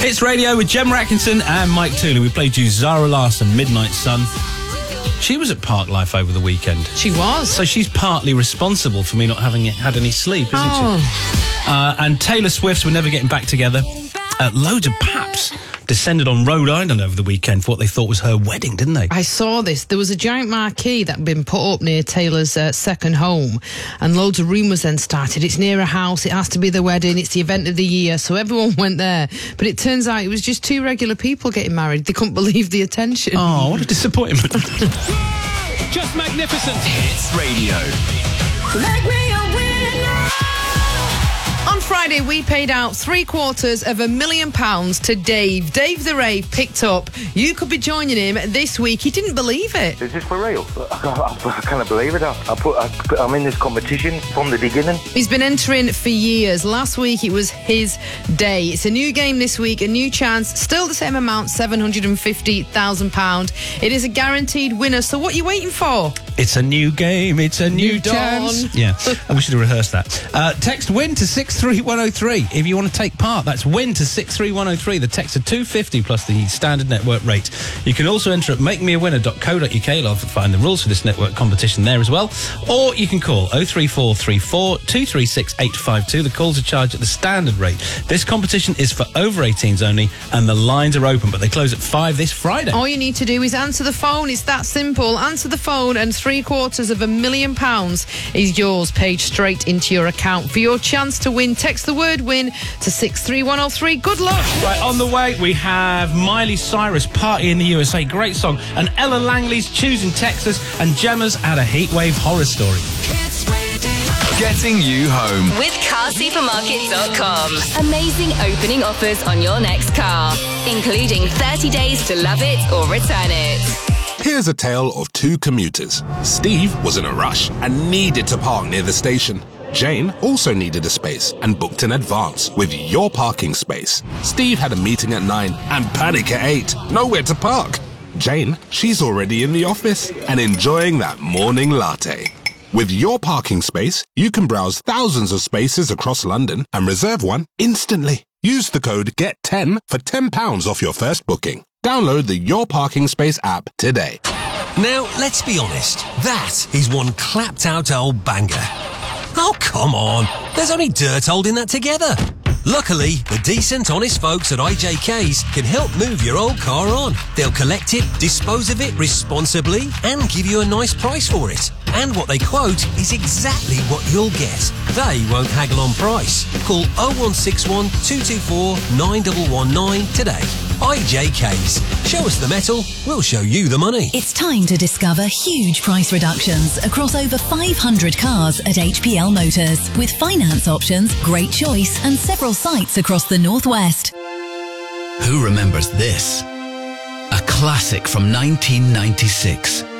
Hits Radio with Gemma Atkinson and Mike Tooley. We played you Zara Larsson, Midnight Sun. She was at Park Life over the weekend. She was. So she's partly responsible for me not having had any sleep, isn't she? And Taylor Swift's We're Never Getting Back Together. Loads of paps descended on Rhode Island over the weekend for what they thought was her wedding, didn't they? I saw this. There was a giant marquee that had been put up near Taylor's second home, and loads of rumours then started. It's near a house, it has to be the wedding, it's the event of the year, so everyone went there. But it turns out it was just two regular people getting married. They couldn't believe the attention. Oh, what a disappointment. Just magnificent. Hits Radio. Make me a winner. On Friday, we paid out £750,000 to Dave. Dave the Rave picked up. You could be joining him this week. He didn't believe it. Is this for real? I can't believe it. I'm in this competition from the beginning. He's been entering for years. Last week, it was his day. It's a new game this week, a new chance. Still the same amount, £750,000. It is a guaranteed winner. So what are you waiting for? It's a new game, it's a new chance. dawn. Yeah, we should have rehearsed that. Text WIN to 63103 if you want to take part. That's WIN to 63103. The text are $2.50 plus the standard network rate. You can also enter at makemeawinner.co.uk. I'll find the rules for this network competition there as well. Or you can call 03434 236 852. The calls are charged at the standard rate. This competition is for over 18s only, and the lines are open, but they close at 5 this Friday. All you need to do is answer the phone. It's that simple. Answer the phone and £750,000 is yours, paid straight into your account. For your chance to win, text the word WIN to 63103. Good luck. Right, on the way, we have Miley Cyrus, Party in the USA, great song, and Ella Langley's Choosing Texas, and Gemma's At a Heatwave Horror Story. Getting you home. With carsupermarket.com. Amazing opening offers on your next car, including 30 days to love it or return it. Here's a tale of two commuters. Steve was in a rush and needed to park near the station. Jane also needed a space and booked in advance with Your Parking Space. Steve had a meeting at 9 and panic at 8. Nowhere to park. Jane, she's already in the office and enjoying that morning latte. With Your Parking Space, you can browse thousands of spaces across London and reserve one instantly. Use the code GET10 for £10 off your first booking. Download the Your Parking Space app today. Now, let's be honest. That is one clapped-out old banger. Oh, come on. There's only dirt holding that together. Luckily, the decent, honest folks at IJK's can help move your old car on. They'll collect it, dispose of it responsibly, and give you a nice price for it. And what they quote is exactly what you'll get. They won't haggle on price. Call 0161 224 9119 today. IJK's. Show us the metal, we'll show you the money. It's time to discover huge price reductions across over 500 cars at HPL Motors. With finance options, great choice, and several sites across the Northwest. Who remembers this? A classic from 1996.